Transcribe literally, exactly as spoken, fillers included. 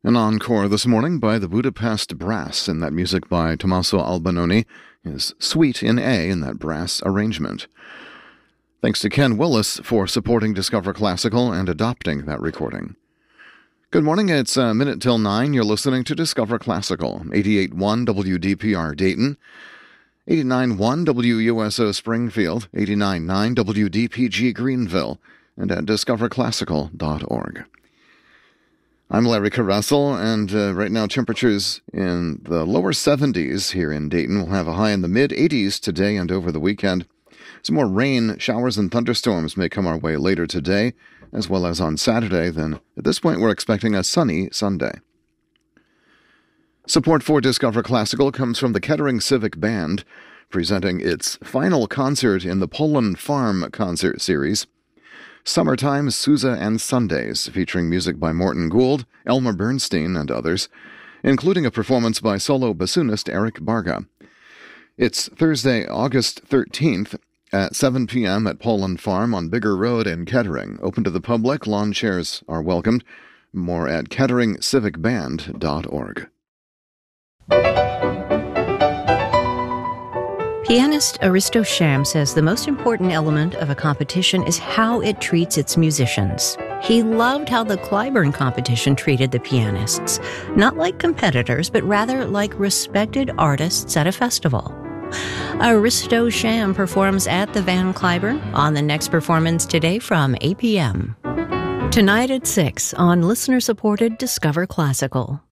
An encore this morning by the Budapest Brass, and that music by Tommaso Albinoni is Suite in A in that brass arrangement. Thanks to Ken Willis for supporting Discover Classical and adopting that recording. Good morning, it's a minute till nine. You're listening to Discover Classical, eighty-eight point one W D P R Dayton, eighty-nine point one W U S O Springfield, eighty-nine point nine W D P G Greenville, and at discover classical dot org. I'm Larry Caressel, and uh, right now temperatures in the lower seventies here in Dayton. We'll have a high in the mid-eighties today and over the weekend. Some more rain, showers, and thunderstorms may come our way later today, as well as on Saturday. Then, at this point, we're expecting a sunny Sunday. Support for Discover Classical comes from the Kettering Civic Band, presenting its final concert in the Poland Farm concert series. Summertime, Sousa and Sundays, featuring music by Morton Gould, Elmer Bernstein, and others, including a performance by solo bassoonist Eric Barga. It's Thursday, August thirteenth at seven p.m. at Poland Farm on Bigger Road in Kettering. Open to the public, lawn chairs are welcomed. More at kettering civic band dot org. Pianist Aristo Sham says the most important element of a competition is how it treats its musicians. He loved how the Clyburn competition treated the pianists, not like competitors, but rather like respected artists at a festival. Aristo Sham performs at the Van Cliburn on the next performance today from eight p.m. Tonight at six on listener-supported Discover Classical.